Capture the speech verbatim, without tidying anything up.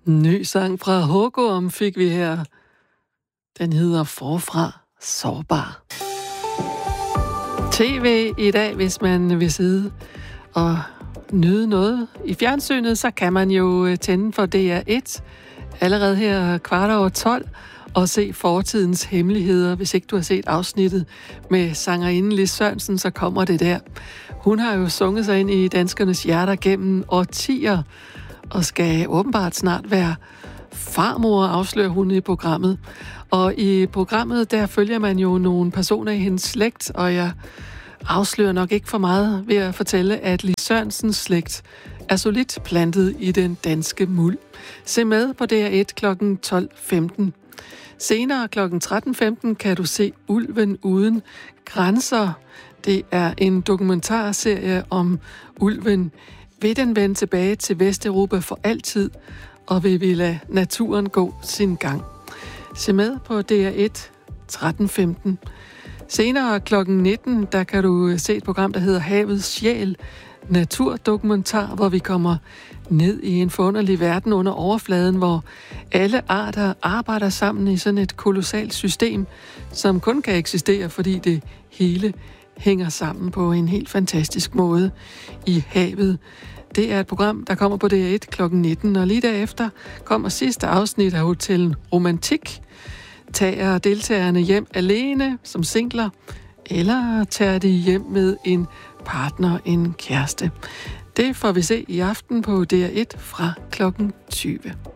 Ny sang fra Hågorm fik vi her. Den hedder Forfra Sårbar. T V i dag, hvis man vil sidde og nyde noget i fjernsynet, så kan man jo tænde for D R et allerede her kvart over tolv og se fortidens hemmeligheder. Hvis ikke du har set afsnittet med sangerinden Lis Sørensen, så kommer det der. Hun har jo sunget sig ind i danskernes hjerter gennem årtier, og skal åbenbart snart være farmor, afslører hun i programmet. Og i programmet, der følger man jo nogle personer i hendes slægt, og jeg afslører nok ikke for meget ved at fortælle, at Lis Sørensens slægt er solidt plantet i den danske muld. Se med på D R et klokken tolv femten. Senere klokken tretten femten kan du se Ulven uden grænser. Det er en dokumentarserie om ulven. Vil den vende tilbage til Vesteuropa for altid, og vil vi lade naturen gå sin gang? Se med på D R et tretten femten. Senere klokken nitten, der kan du se et program, der hedder Havets Sjæl, naturdokumentar, hvor vi kommer ned i en forunderlig verden under overfladen, hvor alle arter arbejder sammen i sådan et kolossalt system, som kun kan eksistere, fordi det hele hænger sammen på en helt fantastisk måde i havet. Det er et program, der kommer på D R et klokken nitten, og lige derefter kommer sidste afsnit af Hotel Romantik. Tager deltagerne hjem alene som singler, eller tager de hjem med en partner, en kæreste? Det får vi se i aften på D R et fra klokken tyve.